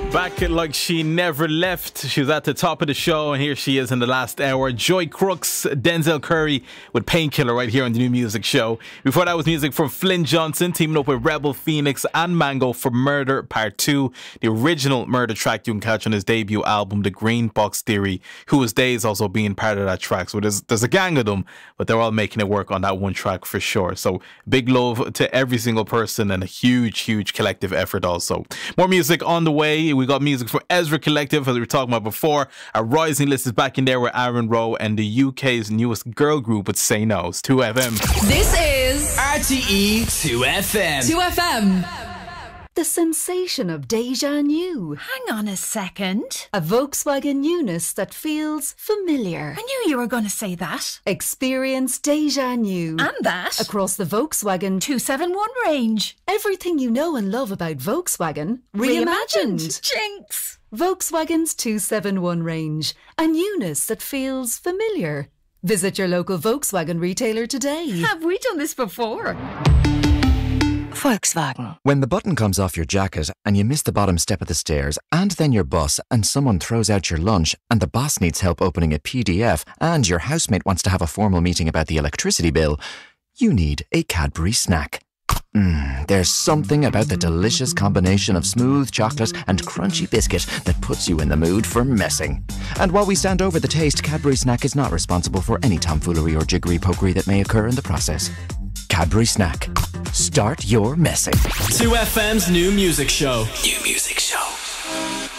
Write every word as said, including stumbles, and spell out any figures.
Back like she never left. She was at the top of the show, and here she is in the last hour. Joy Crooks, Denzel Curry with Painkiller right here on the New Music Show. Before that was music from Flynn Johnson teaming up with Rebel Phoenix and Mango for Murder Part two. The original Murder track you can catch on his debut album, The Green Box Theory. Who Was Days also being part of that track. So there's, there's a gang of them, but they're all making it work on that one track for sure. So big love to every single person and a huge, huge collective effort also. More music on the way. We got music from Ezra Collective, as we were talking about before. Our rising list is back in there with Aaron Rowe and the U K's newest girl group with Say No's. two F M. This is R T E two F M. two F M. The sensation of déjà new. Hang on a second. A Volkswagen newness that feels familiar. I knew you were going to say that. Experience déjà new. And that. Across the Volkswagen two seventy-one range. Everything you know and love about Volkswagen reimagined. Reimagined. Jinx. Volkswagen's two seventy-one range. A newness that feels familiar. Visit your local Volkswagen retailer today. Have we done this before? Volkswagen. When the button comes off your jacket and you miss the bottom step of the stairs and then your bus and someone throws out your lunch and the boss needs help opening a P D F and your housemate wants to have a formal meeting about the electricity bill, you need a Cadbury snack. Mmm, there's something about the delicious combination of smooth chocolate and crunchy biscuit that puts you in the mood for messing. And while we stand over the taste, Cadbury Snack is not responsible for any tomfoolery or jiggery-pokery that may occur in the process. Cadbury Snack. Start your messing. two F M's New Music Show. New Music Show.